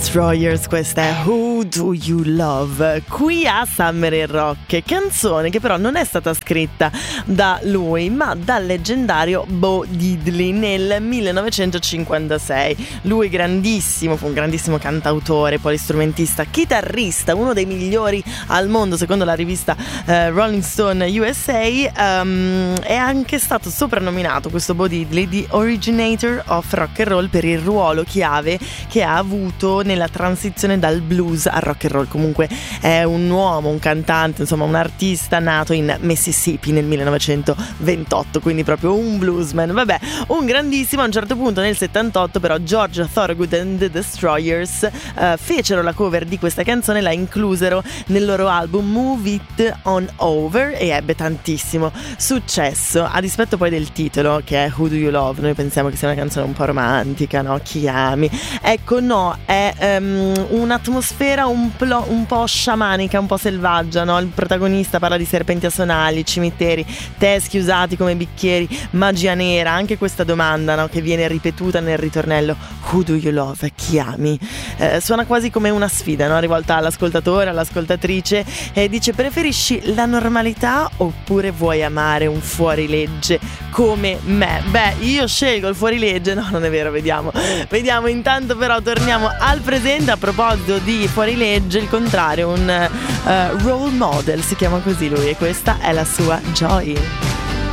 Destroyers, questa è Who Do You Love, qui a Summer in Rock, canzone che però non è stata scritta da lui ma dal leggendario Bo Diddley nel 1956. Lui grandissimo, fu un grandissimo cantautore, polistrumentista, chitarrista, uno dei migliori al mondo secondo la rivista Rolling Stone USA. È anche stato soprannominato, questo Bo Diddley, di Originator of Rock and Roll per il ruolo chiave che ha avuto nella transizione dal blues al rock and roll. Comunque è un uomo, un cantante, insomma un artista nato in Mississippi nel 1928, quindi proprio un bluesman. Vabbè, un grandissimo. A un certo punto nel 78 però George Thorogood and the Destroyers fecero la cover di questa canzone, la inclusero nel loro album Move It On Over e ebbe tantissimo successo, a dispetto poi del titolo che è Who Do You Love. Noi pensiamo che sia una canzone un po' romantica, no? Chi ami? Ecco, no, è un'atmosfera un po' sciamanica, un po' selvaggia, no? Il protagonista parla di serpenti asonali, cimiteri, teschi usati come bicchieri, magia nera. Anche questa domanda, no? Che viene ripetuta nel ritornello, Who Do You Love? Chi ami? Suona quasi come una sfida, no? Rivolta all'ascoltatore, all'ascoltatrice, e dice: preferisci la normalità oppure vuoi amare un fuorilegge come me? Beh, io scelgo il fuorilegge. No, non è vero, vediamo. Intanto però torniamo al presente. A proposito di fuorilegge, il contrario, un role model, si chiama così lui, e questa è la sua Joy.